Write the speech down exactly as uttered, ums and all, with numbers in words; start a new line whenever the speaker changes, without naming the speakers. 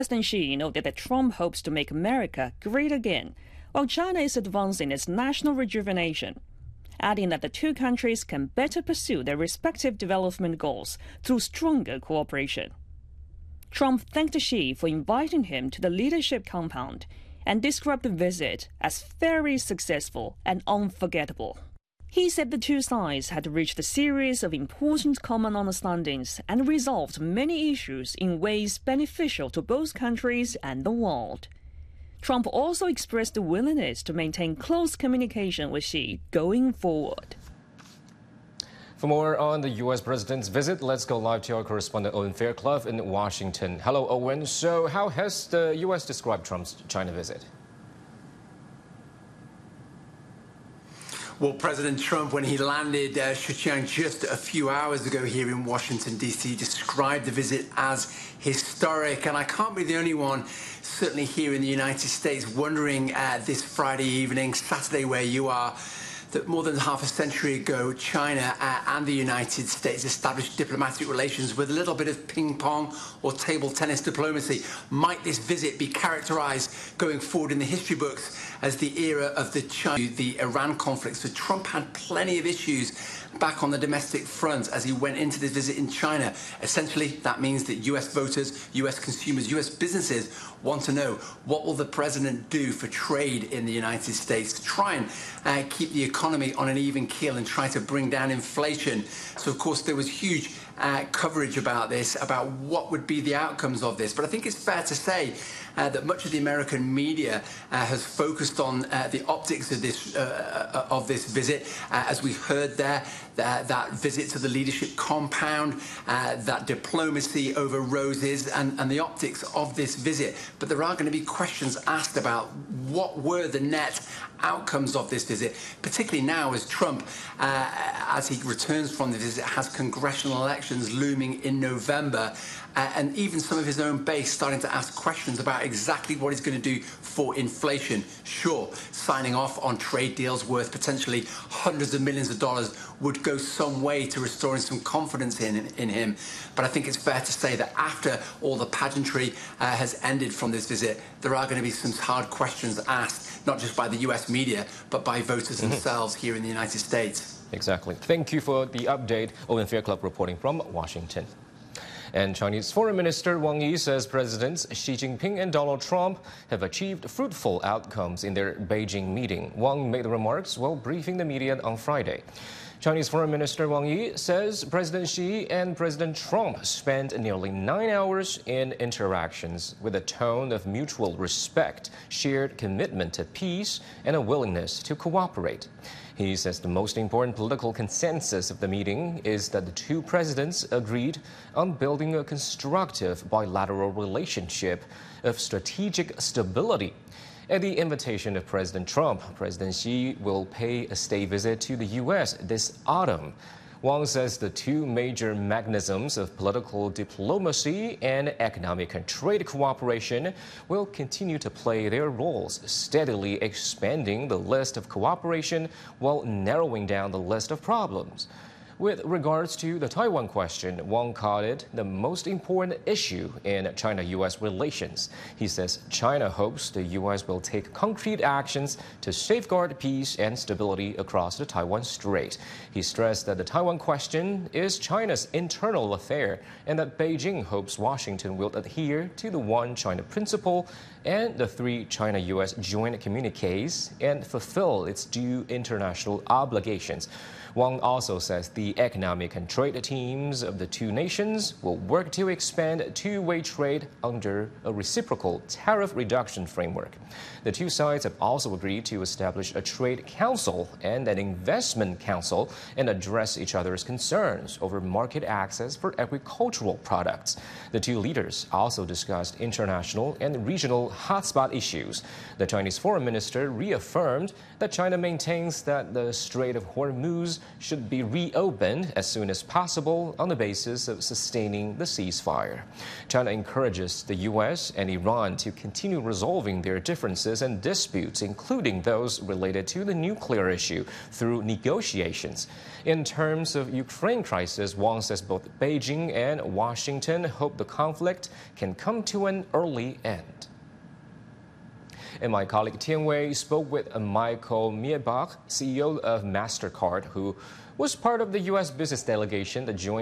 President Xi noted that Trump hopes to make America great again, while China is advancing its national rejuvenation, adding that the two countries can better pursue their respective development goals through stronger cooperation. Trump thanked Xi for inviting him to the leadership compound and described the visit as very successful and unforgettable. He said the two sides had reached a series of important common understandings and resolved many issues in ways beneficial to both countries and the world. Trump also expressed a willingness to maintain close communication with Xi going forward.
For more on the U S president's visit, let's go live to our correspondent Owen Fairclough in Washington. Hello, Owen. So how has the U S described Trump's China visit?
Well, President Trump, when he landed uh, Zhejiang just a few hours ago here in Washington, D C, described the visit as historic. And I can't be the only one, certainly here in the United States, wondering uh, this Friday evening, Saturday where you are, that more than half a century ago, China uh, and the United States established diplomatic relations with a little bit of ping-pong or table tennis diplomacy. Might this visit be characterized going forward in the history books as the era of the China, the Iran conflict? So Trump had plenty of issues back on the domestic front as he went into this visit in China. Essentially, that means that U S voters, U S consumers, U S businesses want to know, what will the president do for trade in the United States to try and uh, keep the economy on an even keel and try to bring down inflation? So, of course, there was huge uh, coverage about this, about what would be the outcomes of this. But I think it's fair to say uh, that much of the American media uh, has focused on uh, the optics of this uh, of this visit, uh, as we heard there, that, that visit to the leadership compound, uh, that diplomacy over roses, and, and the optics of this visit. But there are going to be questions asked about what were the net outcomes of this visit, particularly now as Trump, uh, as he returns from the visit, has congressional elections looming in November, uh, and even some of his own base starting to ask questions about exactly what he's going to do for inflation. Sure, signing off on trade deals worth potentially hundreds of millions of dollars would go some way to restoring some confidence in, in him. But I think it's fair to say that after all the pageantry uh, has ended from this visit, there are going to be some hard questions asked, not just by the U S media, but by voters mm-hmm. themselves here in the United States.
Exactly. Thank you for the update. Owen Fairclough reporting from Washington. And Chinese Foreign Minister Wang Yi says Presidents Xi Jinping and Donald Trump have achieved fruitful outcomes in their Beijing meeting. Wang made the remarks while briefing the media on Friday. Chinese Foreign Minister Wang Yi says President Xi and President Trump spent nearly nine hours in interactions with a tone of mutual respect, shared commitment to peace, and a willingness to cooperate. He says the most important political consensus of the meeting is that the two presidents agreed on building a constructive bilateral relationship of strategic stability. At the invitation of President Trump, President Xi will pay a state visit to the U S this autumn. Wang says the two major mechanisms of political diplomacy and economic and trade cooperation will continue to play their roles, steadily expanding the list of cooperation while narrowing down the list of problems. With regards to the Taiwan question, Wang called it the most important issue in China U S relations. He says China hopes the U S will take concrete actions to safeguard peace and stability across the Taiwan Strait. He stressed that the Taiwan question is China's internal affair and that Beijing hopes Washington will adhere to the One China principle and the three China U S joint communiques and fulfill its due international obligations. Wang also says the economic and trade teams of the two nations will work to expand two-way trade under a reciprocal tariff reduction framework. The two sides have also agreed to establish a trade council and an investment council and address each other's concerns over market access for agricultural products. The two leaders also discussed international and regional hotspot issues. The Chinese foreign minister reaffirmed that China maintains that the Strait of Hormuz should be reopened as soon as possible on the basis of sustaining the ceasefire. China encourages the U S and Iran to continue resolving their differences and disputes, including those related to the nuclear issue, through negotiations. In terms of Ukraine crisis, Wang says both Beijing and Washington hope the conflict can come to an early end. And my colleague Tian Wei spoke with Michael Miebach, C E O of MasterCard, who was part of the U S business delegation that joined